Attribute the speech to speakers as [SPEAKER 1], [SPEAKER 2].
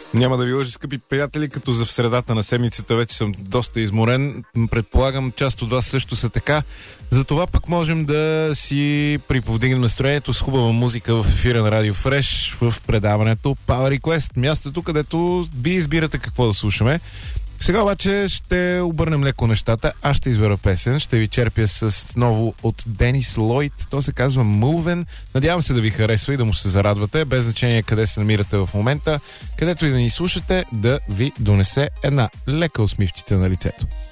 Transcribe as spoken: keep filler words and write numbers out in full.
[SPEAKER 1] Няма да ви лъжи, скъпи приятели, като за в средата на седмицата вече съм доста изморен. Предполагам, част от вас също са така. Затова пък можем да си приповдигнем настроението с хубава музика в ефира на Радио Фреш в предаването Power Request. Мястото, където ви избирате какво да слушаме. Сега обаче ще обърнем леко нещата. Аз ще избера песен, ще ви черпя с ново от Денис Лойд. То се казва Movin. Надявам се да ви харесва и да му се зарадвате, без значение къде се намирате в момента, където и да ни слушате, да ви донесе една лека усмивчица на лицето.